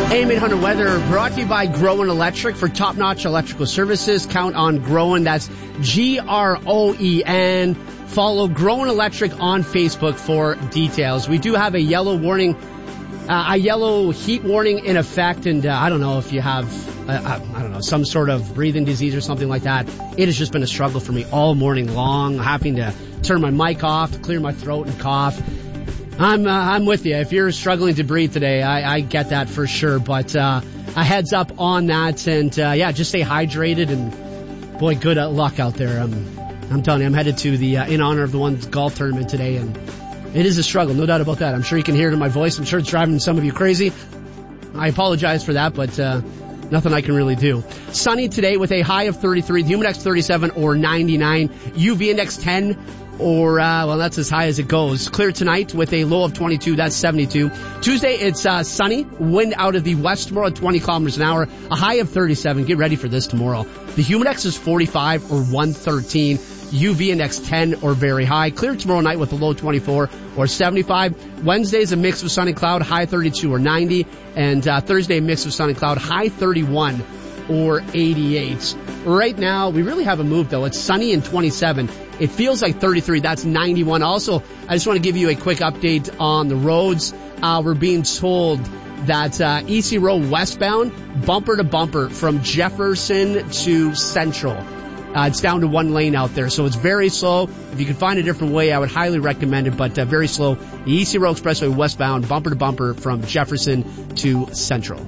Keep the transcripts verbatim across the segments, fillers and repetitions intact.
A M eight hundred weather brought to you by Groen Electric. For top-notch electrical services, count on Groen. That's G R O E N. Follow Groen Electric on Facebook for details. We do have a yellow warning, uh, a yellow heat warning in effect, and uh, I don't know if you have, uh, I don't know, some sort of breathing disease or something like that. It has just been a struggle for me all morning long, having to turn my mic off to clear my throat and cough. I'm uh, I'm with you. If you're struggling to breathe today, I, I get that for sure. But uh, a heads up on that, and uh, yeah, just stay hydrated. And boy, good luck out there. I'm I'm telling you, I'm headed to the uh, in honor of the one golf tournament today, and it is a struggle, no doubt about that. I'm sure you can hear it in my voice. I'm sure it's driving some of you crazy. I apologize for that, but uh, nothing I can really do. Sunny today with a high of thirty-three, the human index thirty-seven or ninety-nine, U V index ten. Or, uh, well, that's as high as it goes. Clear tonight with a low of twenty-two. That's seventy-two. Tuesday, it's uh, sunny. Wind out of the west tomorrow at twenty kilometers an hour. A high of thirty-seven. Get ready for this tomorrow. The human index is forty-five or one thirteen. U V index ten or very high. Clear tomorrow night with a low twenty-four or seventy-five. Wednesday is a mix of sun and cloud. High thirty-two or ninety. And uh, Thursday, a mix of sun and cloud. High thirty-one or eighty-eight. Right now, we really haven't moved, though. It's sunny and twenty-seven. It feels like thirty-three. That's ninety-one. Also, I just want to give you a quick update on the roads. Uh, we're being told that uh, E C Road westbound, bumper to bumper from Jefferson to Central. Uh, it's down to one lane out there, so it's very slow. If you can find a different way, I would highly recommend it, but uh, very slow. The E C Road Expressway westbound, bumper to bumper from Jefferson to Central.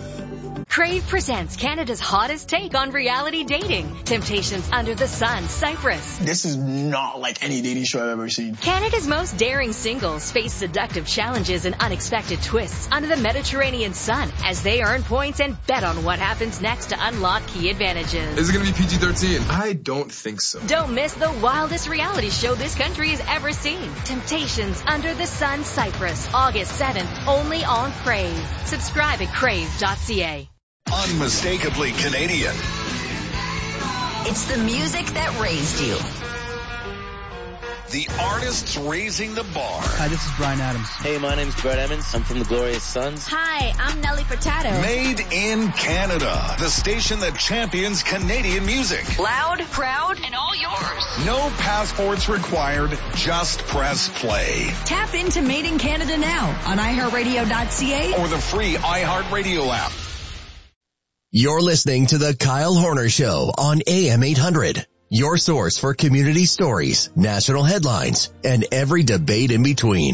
Crave presents Canada's hottest take on reality dating. Temptations Under the Sun, Cyprus. This is not like any dating show I've ever seen. Canada's most daring singles face seductive challenges and unexpected twists under the Mediterranean sun as they earn points and bet on what happens next to unlock key advantages. Is it going to be P G thirteen? I don't think so. Don't miss the wildest reality show this country has ever seen. Temptations Under the Sun, Cyprus, August seventh, only on Crave. Subscribe at crave dot c a. Unmistakably Canadian. It's the music that raised you. The artists raising the bar. Hi, this is Bryan Adams. Hey, my name's Brett Emmons. I'm from the Glorious Sons. Hi, I'm Nelly Furtado. Made in Canada. The station that champions Canadian music. Loud, proud, and all yours. No passports required. Just press play. Tap into Made in Canada now on i heart radio dot c a or the free iHeartRadio app. You're listening to the Kyle Horner Show on A M eight hundred. Your source for community stories, national headlines, and every debate in between.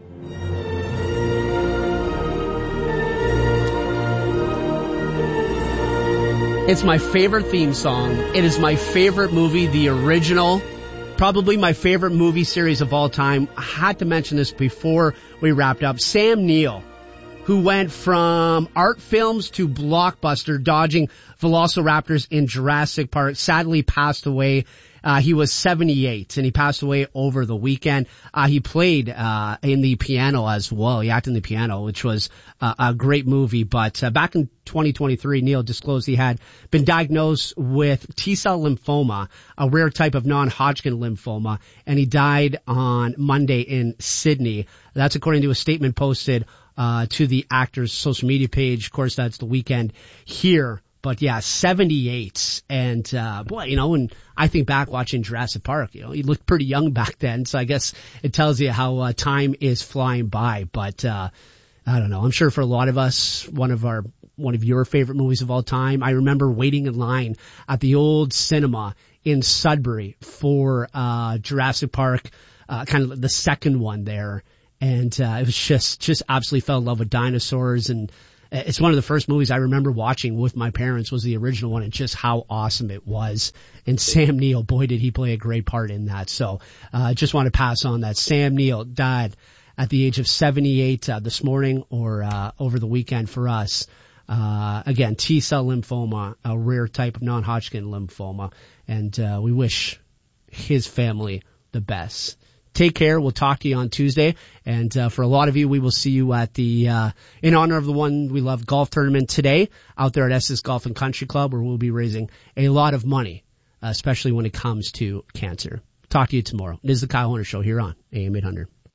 It's my favorite theme song. It is my favorite movie, the original. Probably my favorite movie series of all time. I had to mention this before we wrapped up. Sam Neill, who went from art films to blockbuster, dodging velociraptors in Jurassic Park, sadly passed away. Uh, he was seventy-eight, and he passed away over the weekend. Uh, he played uh in the piano as well. He acted in the piano, which was uh, a great movie. But uh, back in twenty twenty-three, Neil disclosed he had been diagnosed with T-cell lymphoma, a rare type of non-Hodgkin lymphoma, and he died on Monday in Sydney. That's according to a statement posted uh to the actor's social media page. Of course, that's the weekend here. But yeah, seventy-eight. And, uh, boy, you know, when I think back watching Jurassic Park, you know, he looked pretty young back then. So I guess it tells you how uh, time is flying by. But, uh, I don't know. I'm sure for a lot of us, one of our, one of your favorite movies of all time. I remember waiting in line at the old cinema in Sudbury for, uh, Jurassic Park, uh, kind of the second one there. And, uh, it was just, just absolutely fell in love with dinosaurs. And it's one of the first movies I remember watching with my parents was the original one, and just how awesome it was. And Sam Neill, boy, did he play a great part in that. So, I uh, just want to pass on that. Sam Neill died at the age of seventy-eight, uh, this morning or, uh, over the weekend for us. Uh, again, T-cell lymphoma, a rare type of non-Hodgkin lymphoma. And, uh, we wish his family the best. Take care. We'll talk to you on Tuesday. And uh, for a lot of you, we will see you at the, uh, in honor of the one we love golf tournament today out there at Essex Golf and Country Club, where we'll be raising a lot of money, uh, especially when it comes to cancer. Talk to you tomorrow. This is the Kyle Horner Show here on A M eight hundred.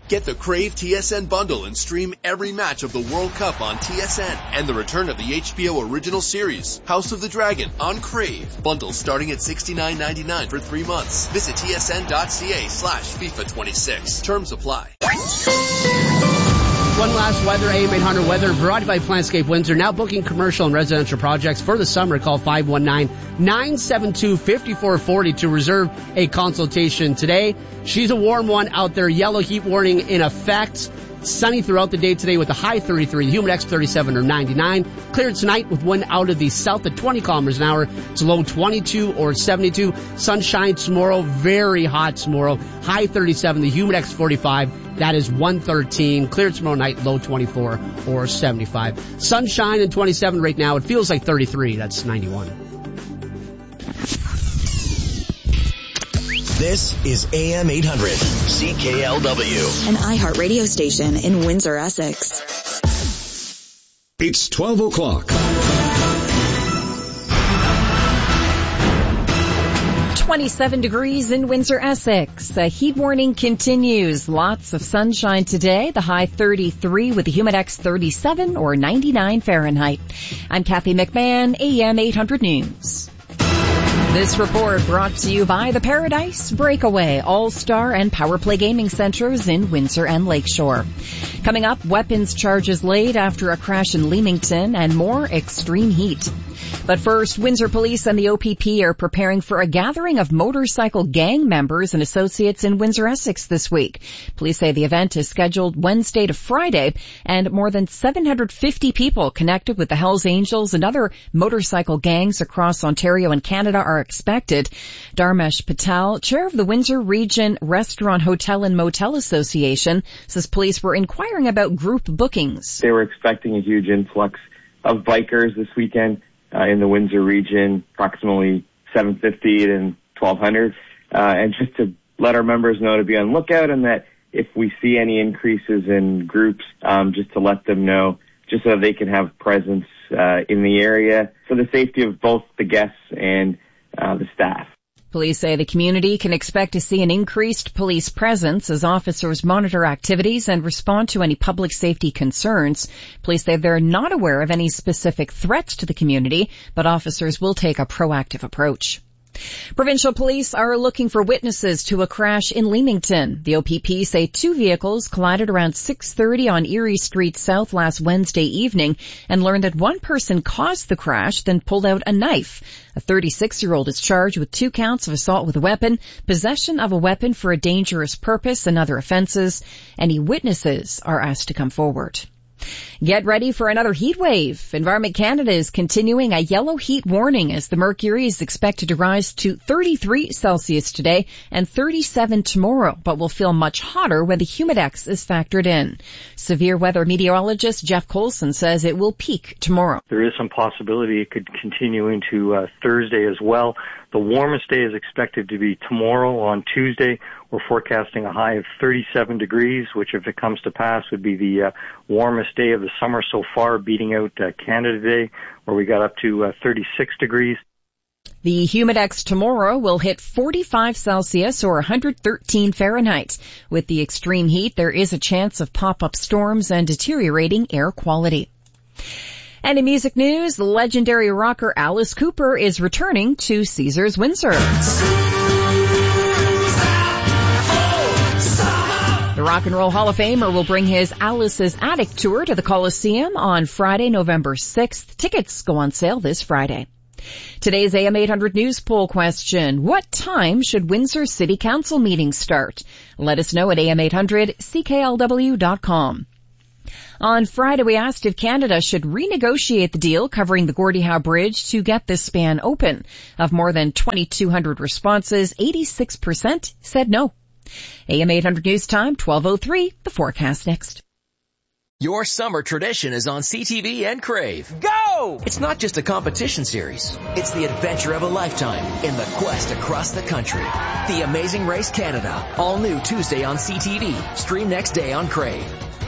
Get the Crave T S N bundle and stream every match of the World Cup on T S N and the return of the H B O original series, House of the Dragon, on Crave. Bundles starting at sixty-nine ninety-nine for three months. Visit tsn.ca slash FIFA twenty-six. Terms apply. One last weather, A M eight hundred weather brought to you by Plantscape Windsor. Now booking commercial and residential projects for the summer. Call five one nine, nine seven two, five four four zero to reserve a consultation today. She's a warm one out there. Yellow heat warning in effect. Sunny throughout the day today with a high thirty-three, the humid X thirty-seven or ninety-nine. Cleared tonight with wind out of the south at twenty kilometers an hour. It's low twenty-two or seventy-two. Sunshine tomorrow, very hot tomorrow. High thirty-seven, the humid X forty-five. That is one thirteen. Cleared tomorrow night, low twenty-four or seventy-five. Sunshine and twenty-seven right now. It feels like thirty-three. That's ninety-one. This is A M eight hundred, C K L W. An iHeart radio station in Windsor, Essex. It's twelve o'clock. twenty-seven degrees in Windsor, Essex. The heat warning continues. Lots of sunshine today. The high thirty-three with the humid X thirty-seven or ninety-nine Fahrenheit. I'm Kathy McMahon, A M eight hundred News. This report brought to you by the Paradise Breakaway, All-Star and Power Play Gaming Centers in Windsor and Lakeshore. Coming up, weapons charges laid after a crash in Leamington and more extreme heat. But first, Windsor Police and the O P P are preparing for a gathering of motorcycle gang members and associates in Windsor, Essex this week. Police say the event is scheduled Wednesday to Friday, and more than seven hundred fifty people connected with the Hells Angels and other motorcycle gangs across Ontario and Canada are expected. Dharmesh Patel, chair of the Windsor Region Restaurant, Hotel and Motel Association, says police were inquiring about group bookings. They were expecting a huge influx of bikers this weekend. Uh, in the Windsor region, approximately seven fifty and twelve hundred. Uh, and just to let our members know to be on lookout, and that if we see any increases in groups, um, just to let them know, just so they can have presence uh, in the area for the safety of both the guests and uh, the staff. Police say the community can expect to see an increased police presence as officers monitor activities and respond to any public safety concerns. Police say they're not aware of any specific threats to the community, but officers will take a proactive approach. Provincial police are looking for witnesses to a crash in Leamington. The O P P say two vehicles collided around six thirty on Erie Street South last Wednesday evening and learned that one person caused the crash, then pulled out a knife. A thirty-six-year-old is charged with two counts of assault with a weapon, possession of a weapon for a dangerous purpose, and other offenses. Any witnesses are asked to come forward. Get ready for another heat wave. Environment Canada is continuing a yellow heat warning as the mercury is expected to rise to thirty-three Celsius today and thirty-seven tomorrow, but will feel much hotter when the humidex is factored in. Severe weather meteorologist Jeff Colson says it will peak tomorrow. There is some possibility it could continue into uh, Thursday as well. The warmest day is expected to be tomorrow on Tuesday. We're forecasting a high of thirty-seven degrees, which if it comes to pass would be the uh, warmest day of the summer so far, beating out uh, Canada Day, where we got up to uh, thirty-six degrees. The humidex tomorrow will hit forty-five Celsius or one hundred thirteen Fahrenheit. With the extreme heat, there is a chance of pop-up storms and deteriorating air quality. And in music news, the legendary rocker Alice Cooper is returning to Caesars Windsor. The Rock and Roll Hall of Famer will bring his Alice's Attic tour to the Coliseum on Friday, November sixth. Tickets go on sale this Friday. Today's A M eight hundred News poll question: what time should Windsor City Council meetings start? Let us know at A M eight hundred C K L W dot com. On Friday, we asked if Canada should renegotiate the deal covering the Gordie Howe Bridge to get this span open. Of more than twenty-two hundred responses, eighty-six percent said no. A M eight hundred News Time, twelve oh three, the forecast next. Your summer tradition is on C T V and Crave. Go! It's not just a competition series. It's the adventure of a lifetime in the quest across the country. The Amazing Race Canada. All new Tuesday on C T V. Stream next day on Crave.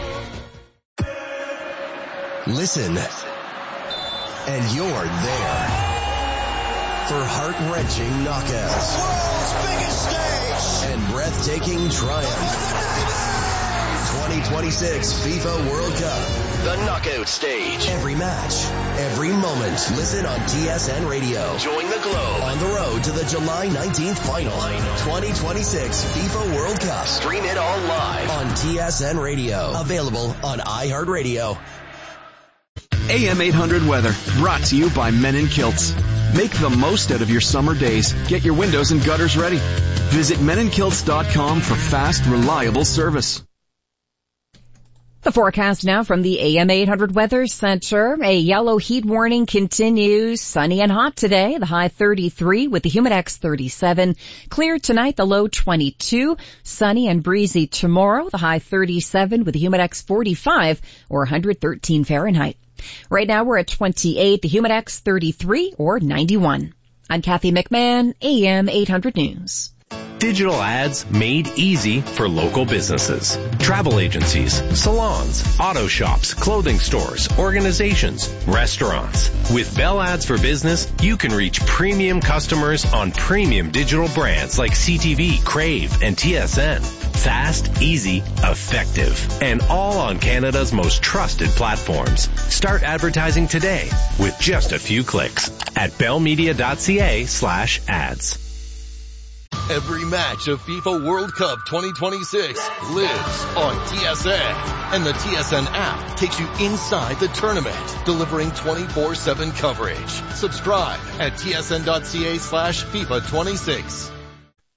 Listen, and you're there for heart-wrenching knockouts. World's biggest stage. And breathtaking triumph. twenty twenty-six FIFA World Cup. The knockout stage. Every match, every moment. Listen on T S N Radio. Join the Globe on the road to the July nineteenth final. twenty twenty-six FIFA World Cup. Stream it all live on T S N Radio. Available on iHeartRadio. A M eight hundred weather, brought to you by Men in Kilts. Make the most out of your summer days. Get your windows and gutters ready. Visit men in kilts dot com for fast, reliable service. The forecast now from the A M eight hundred Weather Center. A yellow heat warning continues. Sunny and hot today. The high thirty-three with the Humidex thirty-seven. Clear tonight, the low twenty-two. Sunny and breezy tomorrow. The high thirty-seven with the Humidex forty-five or one hundred thirteen Fahrenheit. Right now we're at twenty-eight. The Humidex thirty-three or ninety-one. I'm Kathy McMahon, A M eight hundred News. Digital ads made easy for local businesses. Travel agencies, salons, auto shops, clothing stores, organizations, restaurants. With Bell Ads for Business, you can reach premium customers on premium digital brands like C T V, Crave, and T S N. Fast, easy, effective, and all on Canada's most trusted platforms. Start advertising today with just a few clicks at bellmedia.ca slash ads. Every match of FIFA World Cup twenty twenty-six lives on T S N. And the T S N app takes you inside the tournament, delivering twenty-four seven coverage. Subscribe at tsn.ca slash FIFA twenty-six.